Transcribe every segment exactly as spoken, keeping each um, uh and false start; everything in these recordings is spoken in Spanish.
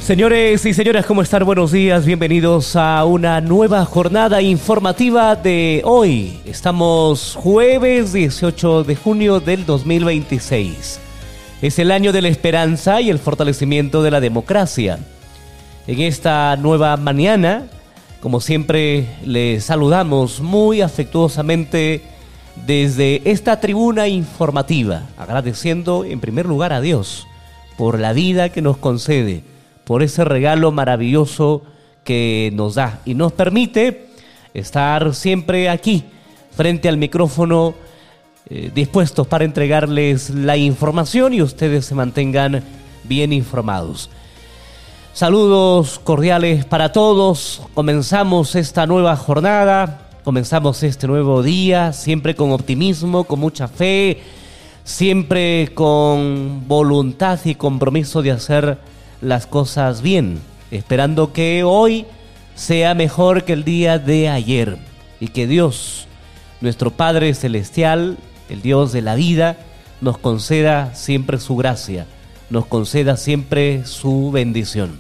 Señores y señoras, ¿cómo están? Buenos días, bienvenidos a una nueva jornada informativa de hoy. Estamos jueves dieciocho de junio del dos mil veintiséis. Es el año de la esperanza y el fortalecimiento de la democracia. En esta nueva mañana, como siempre, les saludamos muy afectuosamente desde esta tribuna informativa, agradeciendo en primer lugar a Dios por la vida que nos concede, por ese regalo maravilloso que nos da y nos permite estar siempre aquí, frente al micrófono, eh, dispuestos para entregarles la información y ustedes se mantengan bien informados. Saludos cordiales para todos. Comenzamos esta nueva jornada, comenzamos este nuevo día, siempre con optimismo, con mucha fe, siempre con voluntad y compromiso de hacer las cosas bien, esperando que hoy sea mejor que el día de ayer y que Dios, nuestro Padre Celestial, el Dios de la vida, nos conceda siempre su gracia, nos conceda siempre su bendición.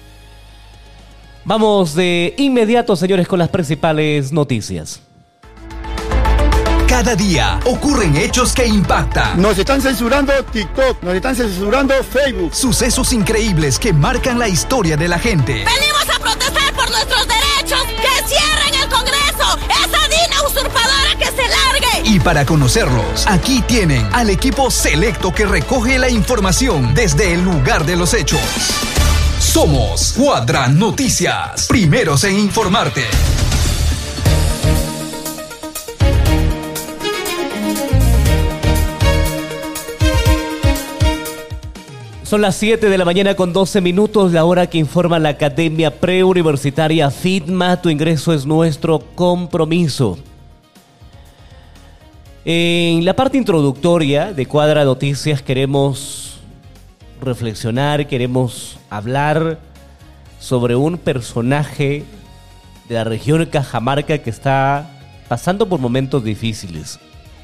Vamos de inmediato, señores, con las principales noticias. Cada día ocurren hechos que impactan. Nos están censurando TikTok, nos están censurando Facebook. Sucesos increíbles que marcan la historia de la gente. Venimos a protestar por nuestros derechos. ¡Que cierren el Congreso! ¡Esa Dina usurpadora que se largue! Y para conocerlos, aquí tienen al equipo selecto que recoge la información desde el lugar de los hechos. Somos Cuadra Noticias, primeros en informarte. Son las siete de la mañana con doce minutos, la hora que informa la Academia Preuniversitaria FITMA. Tu ingreso es nuestro compromiso. En la parte introductoria de Cuadra Noticias queremos reflexionar, queremos hablar sobre un personaje de la región de Cajamarca que está pasando por momentos difíciles.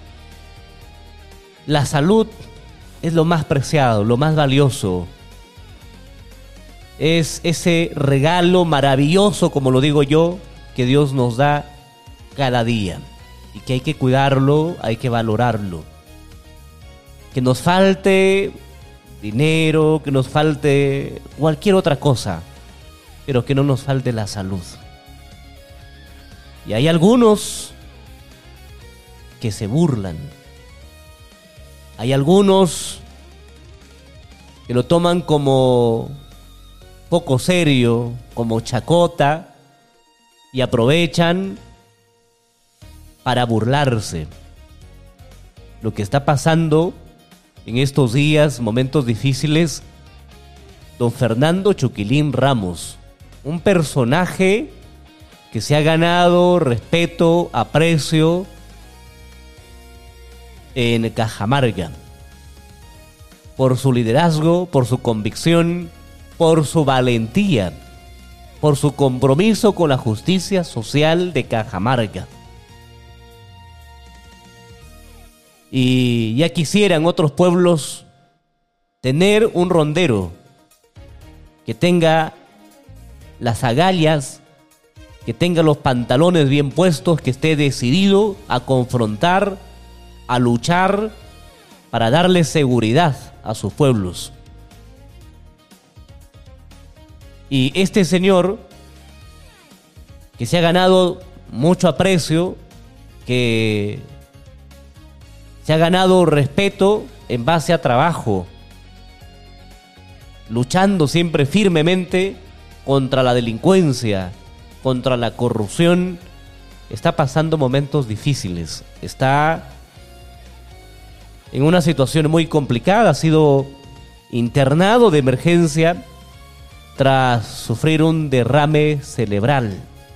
La salud es lo más preciado, lo más valioso. Es ese regalo maravilloso, como lo digo yo, que Dios nos da cada día. Y que hay que cuidarlo, hay que valorarlo. Que nos falte dinero, que nos falte cualquier otra cosa, pero que no nos falte la salud. Y hay algunos que se burlan. Hay algunos que lo toman como poco serio, como chacota, y aprovechan para burlarse. Lo que está pasando en estos días, momentos difíciles, don Fernando Chuquilín Ramos, un personaje que se ha ganado respeto, aprecio en Cajamarca, por su liderazgo, por su convicción, por su valentía, por su compromiso con la justicia social de Cajamarca. Y ya quisieran otros pueblos tener un rondero que tenga las agallas, que tenga los pantalones bien puestos, que esté decidido a confrontar, a luchar para darle seguridad a sus pueblos. Y este señor, que se ha ganado mucho aprecio, que se ha ganado respeto en base a trabajo, luchando siempre firmemente contra la delincuencia, contra la corrupción, está pasando momentos difíciles, está en una situación muy complicada, ha sido internado de emergencia tras sufrir un derrame cerebral.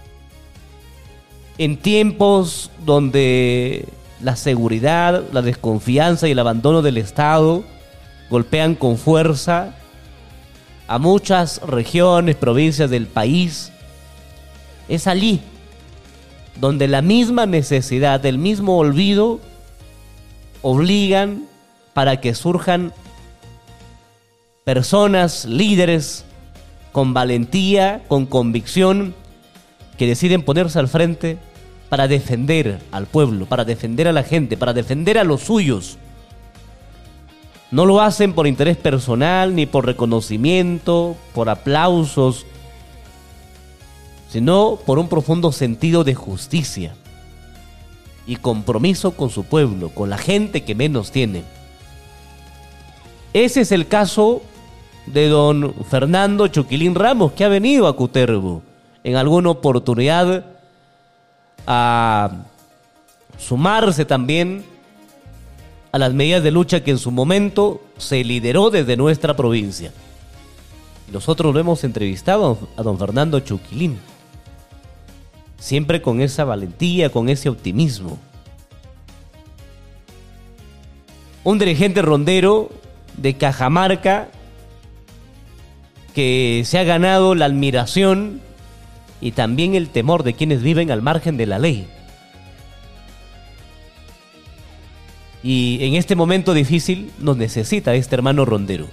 En tiempos donde la seguridad, la desconfianza y el abandono del Estado golpean con fuerza a muchas regiones, provincias del país, es allí donde la misma necesidad, el mismo olvido obligan para que surjan personas, líderes con valentía, con convicción, que deciden ponerse al frente para defender al pueblo, para defender a la gente, para defender a los suyos. No lo hacen por interés personal, ni por reconocimiento, por aplausos, sino por un profundo sentido de justicia y compromiso con su pueblo, con la gente que menos tiene. Ese es el caso de don Fernando Chuquilín Ramos, que ha venido a Cutervo en alguna oportunidad a sumarse también a las medidas de lucha que en su momento se lideró desde nuestra provincia. Nosotros lo hemos entrevistado a don Fernando Chuquilín, siempre con esa valentía, con ese optimismo. Un dirigente rondero de Cajamarca que se ha ganado la admiración y también el temor de quienes viven al margen de la ley. Y en este momento difícil nos necesita este hermano rondero.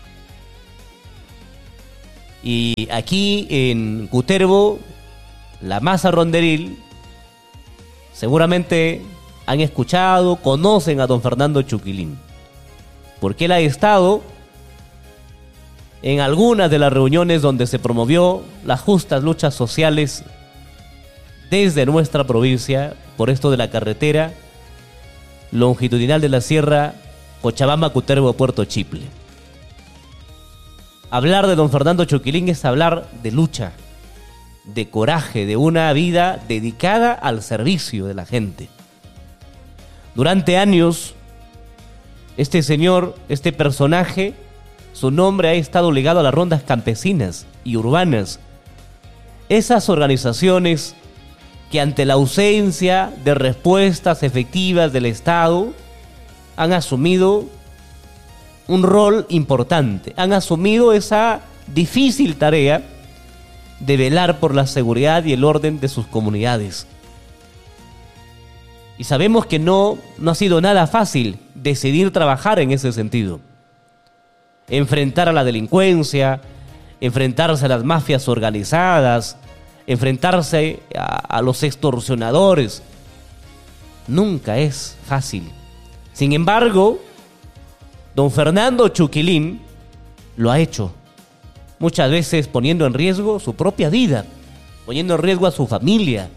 Y aquí en Cutervo, la masa ronderil, seguramente han escuchado, conocen a don Fernando Chuquilín, porque él ha estado en algunas de las reuniones donde se promovió las justas luchas sociales desde nuestra provincia por esto de la carretera longitudinal de la sierra Cochabamba-Cutervo-Puerto Chiple. Hablar de don Fernando Chuquilín es hablar de lucha, de coraje, de una vida dedicada al servicio de la gente. Durante años, este señor, este personaje, su nombre ha estado ligado a las rondas campesinas y urbanas. Esas organizaciones que ante la ausencia de respuestas efectivas del Estado han asumido un rol importante, han asumido esa difícil tarea de velar por la seguridad y el orden de sus comunidades. Y sabemos que no, no ha sido nada fácil decidir trabajar en ese sentido. Enfrentar a la delincuencia, enfrentarse a las mafias organizadas, enfrentarse a, a los extorsionadores. Nunca es fácil. Sin embargo, don Fernando Chuquilín lo ha hecho. Muchas veces poniendo en riesgo su propia vida, poniendo en riesgo a su familia.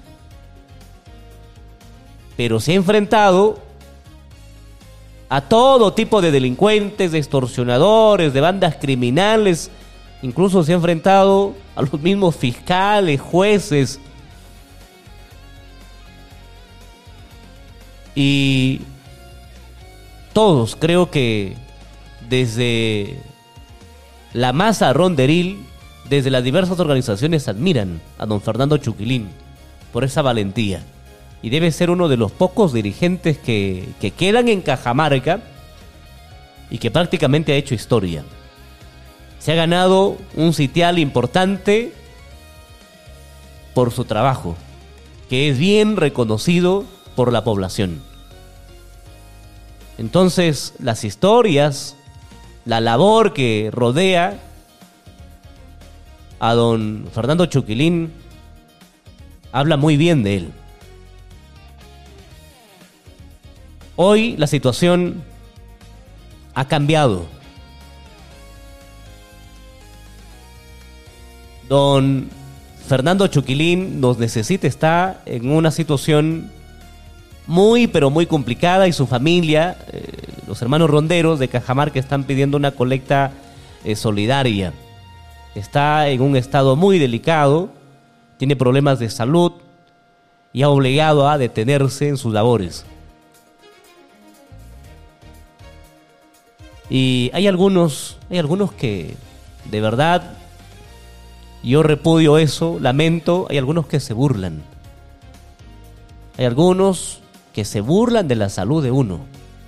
Pero se ha enfrentado a todo tipo de delincuentes, de extorsionadores, de bandas criminales. Incluso se ha enfrentado a los mismos fiscales, jueces. Y todos, creo que desde la masa ronderil, desde las diversas organizaciones, admiran a don Fernando Chuquilín por esa valentía. Y debe ser uno de los pocos dirigentes que, que quedan en Cajamarca y que prácticamente ha hecho historia. Se ha ganado un sitial importante por su trabajo, que es bien reconocido por la población. Entonces, las historias, la labor que rodea a don Fernando Chuquilín habla muy bien de él. Hoy la situación ha cambiado. Don Fernando Chuquilín nos necesita, está en una situación muy, pero muy complicada, y su familia, eh, los hermanos ronderos de Cajamarca, están pidiendo una colecta eh, solidaria. Está en un estado muy delicado, tiene problemas de salud y ha obligado a detenerse en sus labores. Y hay algunos, hay algunos que de verdad yo repudio eso, lamento, hay algunos que se burlan. Hay algunos que se burlan de la salud de uno.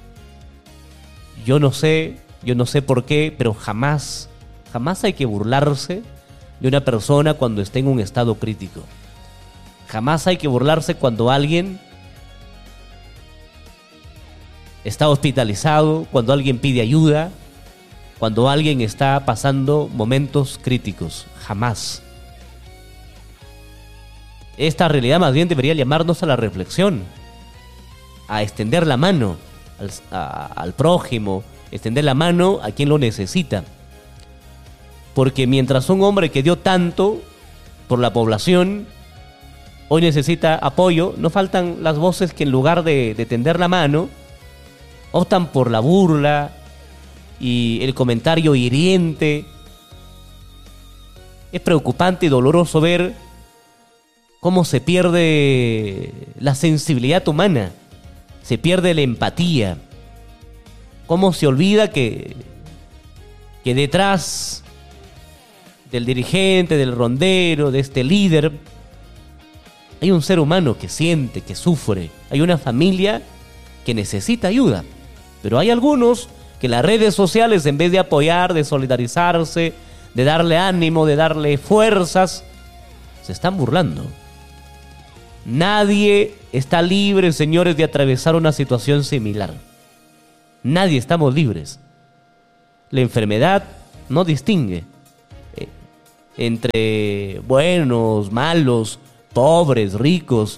Yo no sé, yo no sé por qué, pero jamás, jamás hay que burlarse de una persona cuando esté en un estado crítico. Jamás hay que burlarse cuando alguien está hospitalizado, cuando alguien pide ayuda, cuando alguien está pasando momentos críticos. Jamás. Esta realidad más bien debería llamarnos a la reflexión, a extender la mano al, a, al prójimo, extender la mano a quien lo necesita. Porque mientras un hombre que dio tanto por la población hoy necesita apoyo, no faltan las voces que en lugar de, de tender la mano optan por la burla y el comentario hiriente. Es preocupante y doloroso ver cómo se pierde la sensibilidad humana, se pierde la empatía, cómo se olvida que, que detrás del dirigente, del rondero, de este líder, hay un ser humano que siente, que sufre, hay una familia que necesita ayuda. Pero hay algunos que en las redes sociales, en vez de apoyar, de solidarizarse, de darle ánimo, de darle fuerzas, se están burlando. Nadie está libre, señores, de atravesar una situación similar. Nadie estamos libres. La enfermedad no distingue eh, entre buenos, malos, pobres, ricos.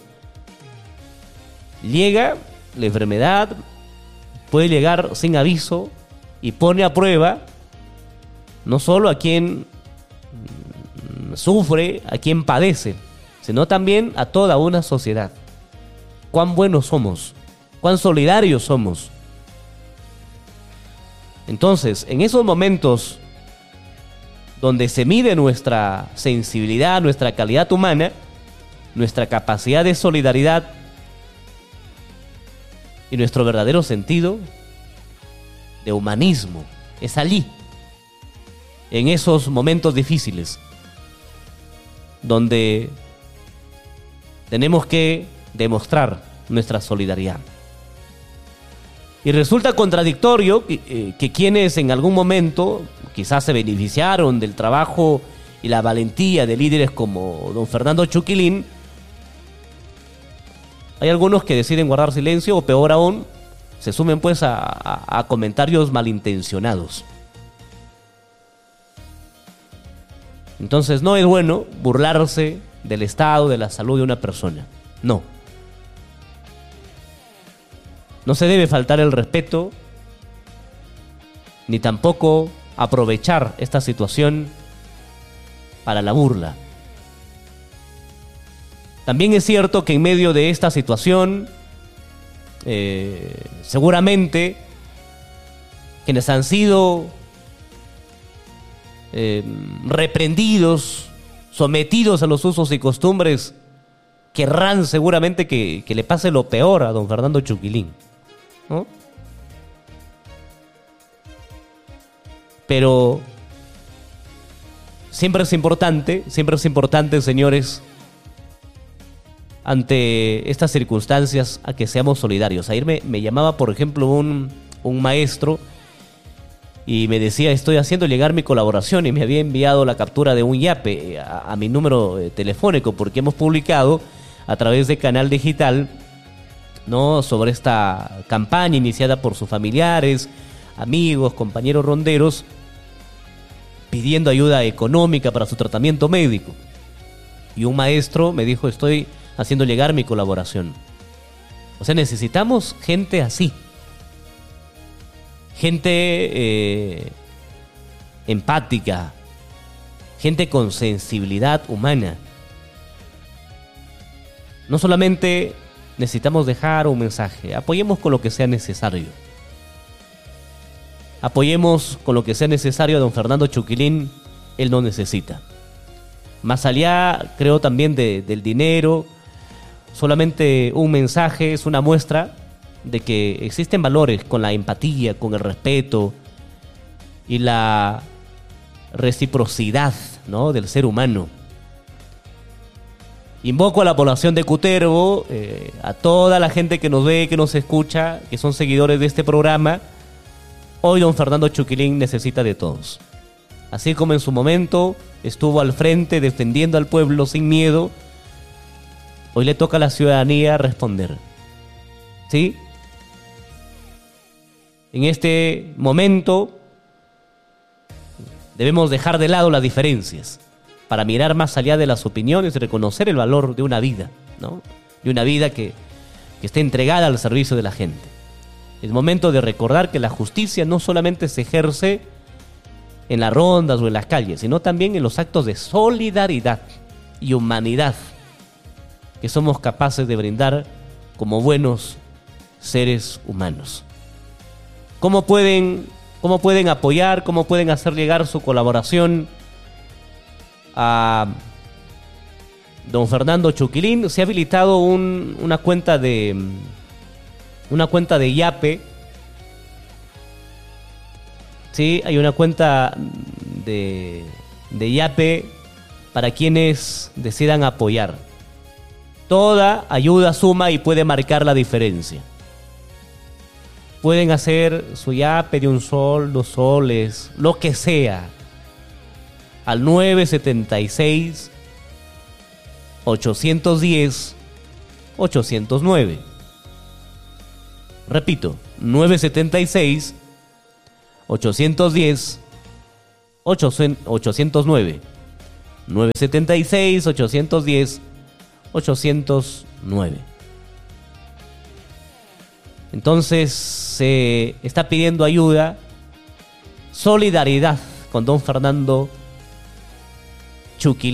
Llega la enfermedad, puede llegar sin aviso y pone a prueba no solo a quien sufre, a quien padece, sino también a toda una sociedad. Cuán buenos somos, cuán solidarios somos. Entonces, en esos momentos donde se mide nuestra sensibilidad, nuestra calidad humana, nuestra capacidad de solidaridad y nuestro verdadero sentido de humanismo, es allí, en esos momentos difíciles, donde tenemos que demostrar nuestra solidaridad. Y resulta contradictorio que, eh, que quienes en algún momento quizás se beneficiaron del trabajo y la valentía de líderes como don Fernando Chuquilín, hay algunos que deciden guardar silencio o peor aún, se sumen pues a, a, a comentarios malintencionados. Entonces no es bueno burlarse del estado de la salud de una persona. No. No se debe faltar el respeto, ni tampoco aprovechar esta situación para la burla. También es cierto que en medio de esta situación, eh, seguramente quienes han sido eh, reprendidos, sometidos a los usos y costumbres, querrán seguramente que, que le pase lo peor a don Fernando Chuquilín, ¿no? Pero siempre es importante, siempre es importante, señores, ante estas circunstancias, a que seamos solidarios. Ayer me, me llamaba, por ejemplo, un, un maestro y me decía, estoy haciendo llegar mi colaboración, y me había enviado la captura de un yape a, a mi número eh, telefónico, porque hemos publicado a través de Canal Digital, ¿no?, sobre esta campaña iniciada por sus familiares, amigos, compañeros ronderos, pidiendo ayuda económica para su tratamiento médico. Y un maestro me dijo, estoy haciendo llegar mi colaboración. O sea, necesitamos gente así. Gente eh, empática. Gente con sensibilidad humana. No solamente necesitamos dejar un mensaje, apoyemos con lo que sea necesario. Apoyemos con lo que sea necesario a don Fernando Chuquilín, él no necesita. Más allá, creo también de, del dinero, solamente un mensaje es una muestra de que existen valores con la empatía, con el respeto y la reciprocidad, ¿no?, del ser humano. Invoco a la población de Cutervo, eh, a toda la gente que nos ve, que nos escucha, que son seguidores de este programa. Hoy don Fernando Chuquilín necesita de todos. Así como en su momento estuvo al frente defendiendo al pueblo sin miedo, hoy le toca a la ciudadanía responder. ¿Sí? En este momento Debemos dejar de lado las diferencias para mirar más allá de las opiniones y reconocer el valor de una vida, ¿no? De una vida que, que esté entregada al servicio de la gente. Es momento de recordar que la justicia no solamente se ejerce en las rondas o en las calles, sino también en los actos de solidaridad y humanidad que somos capaces de brindar como buenos seres humanos. ¿Cómo pueden, cómo pueden apoyar, cómo pueden hacer llegar su colaboración a don Fernando Chuquilín? Se ha habilitado un, una cuenta de una cuenta de Yape. Sí, hay una cuenta de, de Yape para quienes decidan apoyar. Toda ayuda suma y puede marcar la diferencia. Pueden hacer su Yape de un sol, dos soles, lo que sea, al nueve setenta y seis, ochocientos diez, ochocientos nueve. Repito, nueve setenta y seis, ochocientos diez, ochocientos nueve. nueve setenta y seis, ochocientos diez, ochocientos nueve. Entonces se está pidiendo ayuda, solidaridad con don Fernando Chuquilín.